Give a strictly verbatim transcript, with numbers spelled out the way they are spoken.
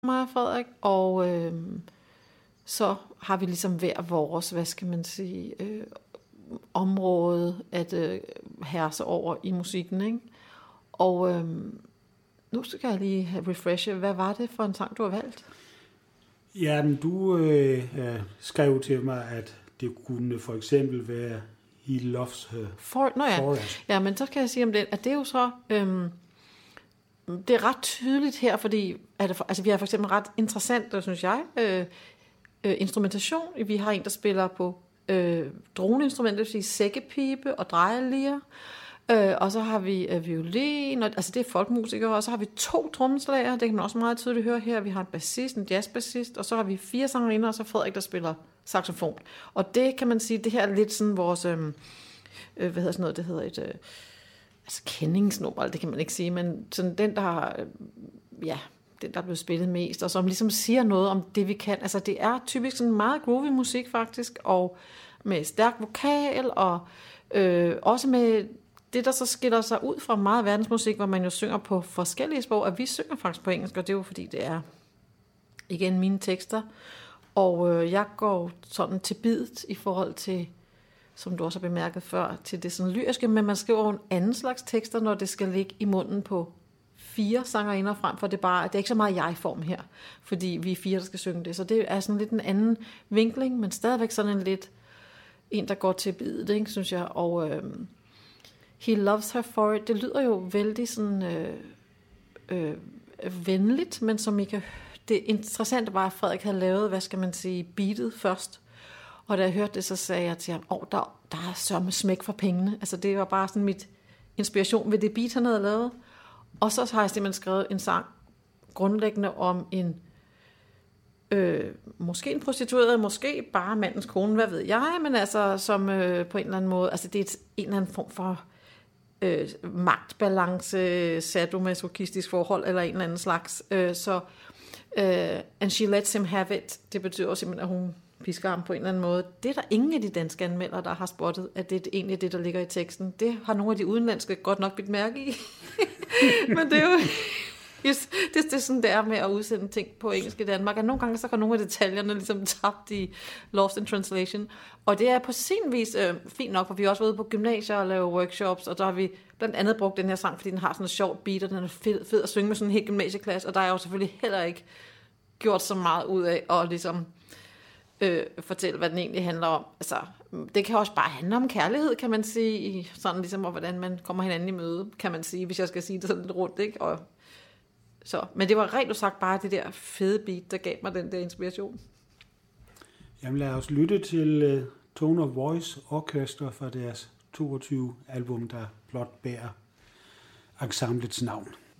mig og Frederik, og øh, så har vi ligesom hver vores, hvad skal man sige, øh, område at øh, herse over i musikken, ikke? Og øh, nu skal jeg lige have refreshe. Hvad var det for en sang, du har valgt? Jamen, du øh, skrev til mig, at det kunne for eksempel være He Loves Her For, nå ja. Forest. Ja, men så kan jeg sige om det, at det er jo så, øhm, det er ret tydeligt her, fordi at det for, altså, vi har for eksempel ret interessant, synes jeg, øh, øh, instrumentation. Vi har en, der spiller på øh, droneinstrumenter, det vil sige sækkepibe og drejelier. Øh, og så har vi øh, violin, og, altså det er folkmusikere, og så har vi to trommeslagere, det kan man også meget tydeligt høre her. Vi har en bassist, en jazzbassist, og så har vi fire sangerinder, og så Frederik, der spiller saxofon. Og det kan man sige, det her er lidt sådan vores, øh, øh, hvad hedder sådan noget, det hedder et, øh, altså kendingsnummer, det kan man ikke sige, men sådan den, der har, øh, ja, den, der er blevet spillet mest, og som ligesom siger noget om det, vi kan. Altså det er typisk sådan meget groovy musik faktisk, og med stærk vokal, og øh, også med det, der så skiller sig ud fra meget verdensmusik, hvor man jo synger på forskellige sprog, og vi synger faktisk på engelsk, og det er jo fordi, det er igen mine tekster. Og øh, jeg går sådan til bidet i forhold til, som du også har bemærket før, til det sådan lyriske, men man skriver jo en anden slags tekster, når det skal ligge i munden på fire sangerinder frem for det bare, det er ikke så meget jeg-form her, fordi vi er fire, der skal synge det. Så det er sådan lidt en anden vinkling, men stadigvæk sådan en lidt, en, der går til bidet, ikke, synes jeg. Og øh, He Loves Her For It, det lyder jo vældig sådan øh, øh, venligt, men som I kan, det interessante var, at Frederik havde lavet, hvad skal man sige, beatet først. Og da jeg hørte det, så sagde jeg til ham, åh, oh, der, der er sørme smæk for pengene. Altså det var bare sådan mit inspiration ved det beat, han havde lavet. Og så har jeg simpelthen skrevet en sang grundlæggende om en, øh, måske en prostitueret, måske bare mandens kone, hvad ved jeg, men altså som øh, på en eller anden måde, altså det er et, en eller anden form for øh, magtbalance, sadomasochistisk forhold, eller en eller anden slags. Øh, så, øh, and she lets him have it, det betyder også simpelthen, at hun pisker ham på en eller anden måde. Det er der ingen af de danske anmeldere, der har spottet, at det er egentlig det, der ligger i teksten. Det har nogle af de udenlandske godt nok bidt mærke i. Men det er jo just, det, det er sådan, det er med at udsende ting på engelsk i Danmark. Og nogle gange så kan nogle af detaljerne ligesom tabt i Lost in Translation. Og det er på sin vis øh, fint nok, for vi har også været ude på gymnasier og lave workshops, og der har vi blandt andet brugt den her sang, fordi den har sådan en sjov beat, og den er fed, fed at synge med sådan en helt gymnasieklasse, og der er jo selvfølgelig heller ikke gjort så meget ud af at ligesom Øh, fortælle, hvad den egentlig handler om. Altså, det kan også bare handle om kærlighed, kan man sige, i sådan ligesom, og hvordan man kommer hinanden i møde, kan man sige, hvis jeg skal sige det sådan lidt rundt, ikke? Og, så. Men det var rent sagt bare det der fede beat, der gav mig den der inspiration. Jamen lad os lytte til uh, Tone of Voice Orchestra fra deres toogtyve album, der blot bærer ensemblets navn.